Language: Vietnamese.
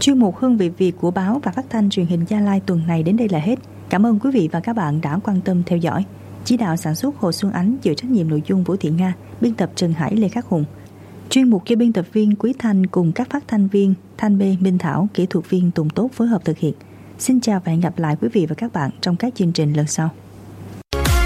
Chuyên mục Hương vị Việt của báo và phát thanh truyền hình Gia Lai tuần này đến đây là hết. Cảm ơn quý vị và các bạn đã quan tâm theo dõi. Chỉ đạo sản xuất Hồ Xuân Ánh, chịu trách nhiệm nội dung Vũ Thị Nga, biên tập Trần Hải, Lê Khắc Hùng. Chuyên mục do biên tập viên Quý Thanh cùng các phát thanh viên Thanh Bê, Minh Thảo, kỹ thuật viên Tùng Tốt phối hợp thực hiện. Xin chào và hẹn gặp lại quý vị và các bạn trong các chương trình lần sau.